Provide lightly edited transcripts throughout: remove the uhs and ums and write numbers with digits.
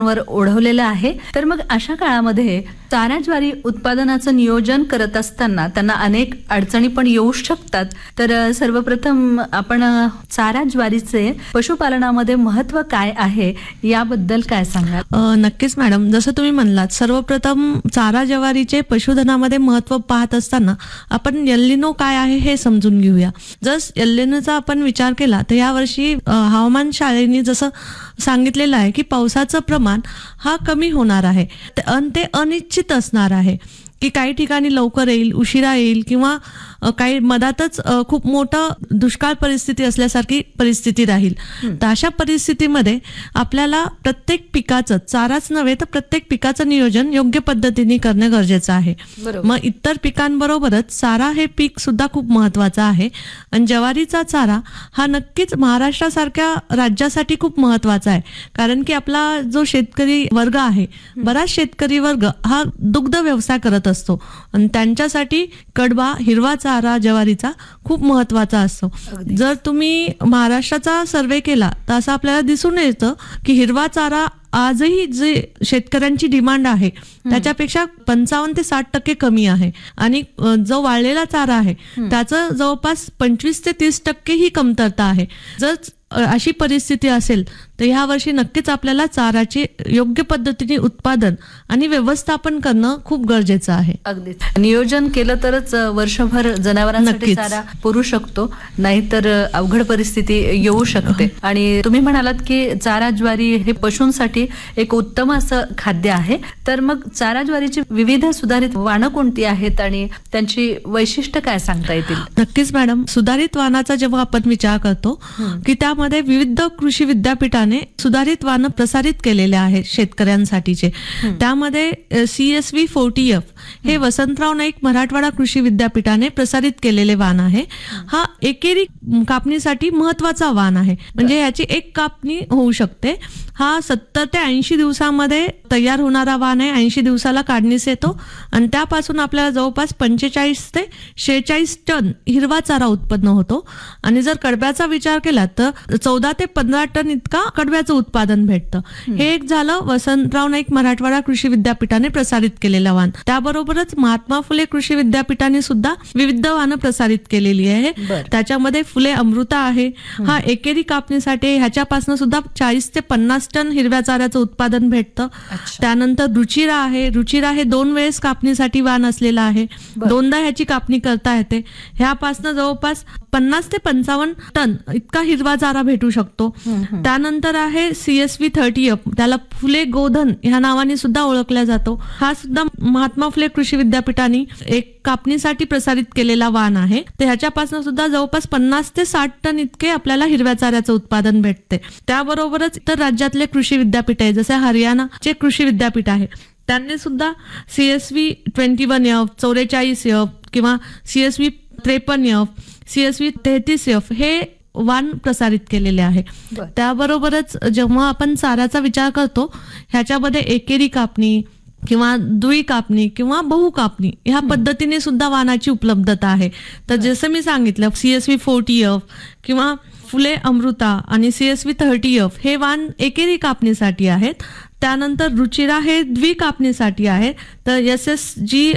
वर ओढवलेलं आहे. तर मग अशा काळामध्ये चारा ज्वारी उत्पादनाचं नियोजन करत असताना त्यांना अनेक अडचणी पण येऊ शकतात. तर सर्वप्रथम आपण चारा ज्वारीचे पशुपालनामध्ये महत्व काय आहे याबद्दल काय सांगाल? नक्कीच मॅडम, जसं तुम्ही म्हणलात, सर्वप्रथम चारा ज्वारीचे पशुधनामध्ये महत्व पाहत असताना आपण एल्निनो काय आहे हे समजून घेऊया. जर एल्निनोचा आपण विचार केला तर यावर्षी हवामान शाळेने जसं सांगितलेलं आहे की पावसाचं प्रमाण हा कमी होणार आहे. ते अनिश्चित असणार आहे की काही ठिकाणी लवकर येईल, उशिरा येईल किंवा काही मधातच खूप मोठं दुष्काळ परिस्थिती असल्यासारखी परिस्थिती राहील. तर अशा परिस्थितीमध्ये आपल्याला प्रत्येक पिकाचं, चाराच नव्हे तर प्रत्येक पिकाचं नियोजन योग्य पद्धतीने करणं गरजेचं आहे. मग इतर पिकांबरोबरच चारा हे पीक सुद्धा खूप महत्वाचं आहे. आणि ज्वारीचा चारा हा नक्कीच महाराष्ट्रासारख्या राज्यासाठी खूप महत्वाचा आहे. कारण की आपला जो शेतकरी वर्ग आहे, बराच शेतकरी वर्ग हा दुग्ध व्यवसाय करत असतो आणि त्यांच्यासाठी कडबा, हिरवा चारा ज्वारीचा खूप महत्वाचा असतो. जर तुम्ही महाराष्ट्राचा सर्वे केला तर असं आपल्याला दिसून येतं की हिरवा चारा आजही जे शेतकऱ्यांची डिमांड आहे त्याच्यापेक्षा 55 ते 60% कमी आहे. आणि जो वाळलेला चारा आहे त्याचं जवळपास 25 ते 30% ही कमतरता आहे. जर अशी परिस्थिती असेल तर ह्या वर्षी नक्कीच आपल्याला चाराचे योग्य पद्धतीने उत्पादन आणि व्यवस्थापन करणं खूप गरजेचं आहे. अगदीच नियोजन केलं तरच वर्षभर जनावरांसाठी चारा पुरू शकतो, नाहीतर अवघड परिस्थिती येऊ शकते. आणि तुम्ही म्हणालात की चारा ज्वारी हे पशूंसाठी एक उत्तम असं खाद्य आहे. तर मग चारा ज्वारीची विविध सुधारित वाणं कोणती आहेत आणि त्यांची वैशिष्ट्य काय सांगता येतील? नक्कीच मॅडम, सुधारित वाणाचा जेव्हा आपण विचार करतो की त्यामध्ये विविध कृषी विद्यापीठाने सुधारित वाण प्रसारित केलेले आहेत शेतकऱ्यांसाठीचे. त्यामध्ये CSV 40F हे वसंतराव नाईक मराठवाडा कृषी विद्यापीठाने प्रसारित केलेले वाण आहे. हा एकेरी कापणीसाठी महत्वाचा वाण आहे. म्हणजे याची एक कापणी होऊ शकते. हा 70 ते 80 दिवसामध्ये तयार होणारा वाण आहे. 80 दिवसाला काढणीस येतो आणि त्यापासून आपल्याला जवळपास 45 ते 46 टन हिरवा चारा उत्पन्न होतो. आणि जर कडब्याचा विचार केला तर 14 ते 15 टन इतका कडब्याचं उत्पादन भेटतं. हे एक झालं वसंतराव नाईक मराठवाडा कृषी विद्यापीठाने प्रसारित केलेलं वाण. त्याबरोबरच महात्मा फुले कृषी विद्यापीठाने सुद्धा विविध वाण प्रसारित केलेली आहे. त्याच्यामध्ये फुले अमृता आहे. हा एकेरी कापणीसाठी ह्याच्यापासून सुद्धा 40 ते 50 टन हिरव्या चाऱ्याचं उत्पादन भेटतं. त्यानंतर रुचिरा आहे. रुचिरा हे 2 वेळेस कापणीसाठी वाण असलेला आहे. दोनदा ह्याची कापणी करता येते. ह्यापासून जवळपास 50 ते 55 टन इतका हिरवा चारा भेटू शकतो. त्यानंतर आहे CSV 30F, त्याला फुले गोधन ह्या नावाने सुद्धा ओळखला जातो. हा सुद्धा महात्मा फुले कृषी विद्यापीठाने एक कापणीसाठी प्रसारित केलेला वाण आहे. तर ह्याच्यापासून सुद्धा जवळपास 50 ते 60 टन इतके आपल्याला हिरव्या चाऱ्याचं उत्पादन भेटते. त्याबरोबरच इतर राज्यातले कृषी विद्यापीठ आहे, जसे हरियाणाचे कृषी विद्यापीठ आहे, त्यांनी सुद्धा CSV 21F, 44F किंवा CSV 53F, CSV 33F हे वाण प्रसारित केलेले आहे. त्याबरोबरच जेव्हा आपण चाऱ्याचा विचार करतो ह्याच्यामध्ये एकेरी कापणी किंवा दुई कापणी किंवा बहु कापणी ह्या पद्धतीने सुद्धा वाणाची उपलब्धता आहे. तर जसं मी सांगितलं CSV 40F किंवा फुले अमृता आणि CSV 30F हे वाण एकेरी कापणीसाठी आहेत. त्यानंतर रुचिरा हे द्वि कापणीसाठी आहे. तर SSG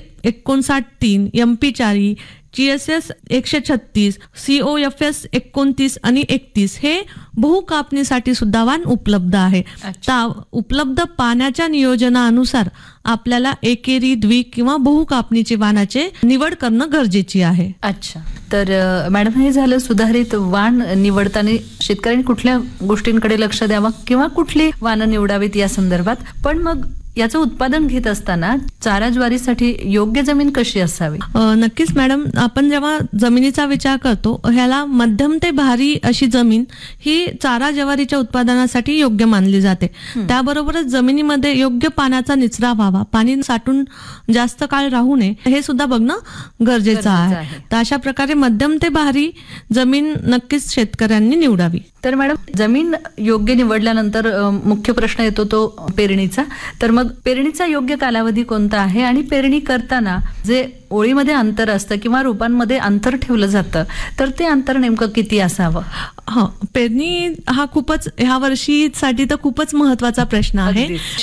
59-3, MP4, GSS 136, COFS 29 आणि 31 हे बहु कापणीसाठी सुद्धा वाण उपलब्ध आहे. उपलब्ध पाण्याच्या नियोजनानुसार आपल्याला एकेरी, द्वि किंवा बहु कापणीचे वाणाचे निवड करणं गरजेची आहे. अच्छा, तर मॅडम हे झालं सुधारित वाण निवडताना शेतकऱ्यांनी कुठल्या गोष्टींकडे लक्ष द्यावं किंवा कुठली वाण निवडावीत या संदर्भात. पण मग याचं उत्पादन घेत असताना चारा ज्वारीसाठी योग्य जमीन कशी असावी? नक्कीच मॅडम, आपण जेव्हा जमिनीचा विचार करतो ह्याला मध्यम ते भारी अशी जमीन ही चारा ज्वारीच्या उत्पादनासाठी योग्य मानली जाते. त्याबरोबरच जमिनीमध्ये योग्य पाण्याचा निचरा व्हावा, पाणी साठून जास्त काळ राहू नये हे सुद्धा बघणं गरजेचं आहे. तर अशा प्रकारे मध्यम ते भारी जमीन नक्कीच शेतकऱ्यांनी निवडावी. तर मॅडम, जमीन योग्य निवडल्यानंतर मुख्य प्रश्न येतो तो पेरणीचा. तर मग पेरणीचा योग्य कालावधी कोणता आहे आणि पेरणी करताना जे ओळीमध्ये अंतर असतं किंवा रोपांमध्ये अंतर ठेवलं जातं, तर ते अंतर नेमकं किती असावं? पेरणी हा खूपच ह्या वर्षीसाठी तर खूपच महत्वाचा प्रश्न आहे. अगदीच.